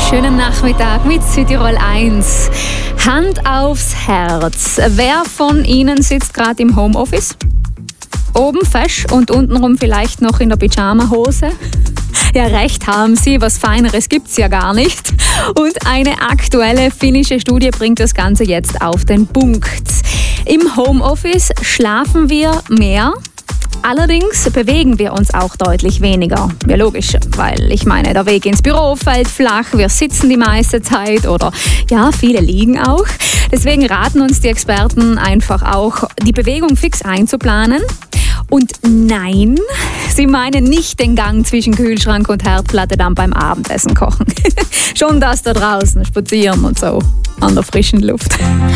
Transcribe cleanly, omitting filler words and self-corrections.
schönen Nachmittag mit Südtirol 1. Hand aufs Herz. Wer von Ihnen sitzt gerade im Homeoffice? Oben fesch und untenrum vielleicht noch in der Pyjama-Hose? Ja, recht haben Sie, was Feineres gibt's ja gar nicht. Und eine aktuelle finnische Studie bringt das Ganze jetzt auf den Punkt. Im Homeoffice schlafen wir mehr. Allerdings bewegen wir uns auch deutlich weniger. Ja, logisch, weil ich meine, der Weg ins Büro fällt flach, wir sitzen die meiste Zeit oder ja, viele liegen auch. Deswegen raten uns die Experten einfach auch, die Bewegung fix einzuplanen. Und nein, sie meinen nicht den Gang zwischen Kühlschrank und Herdplatte dann beim Abendessen kochen. Schon das da draußen spazieren und so an der frischen Luft.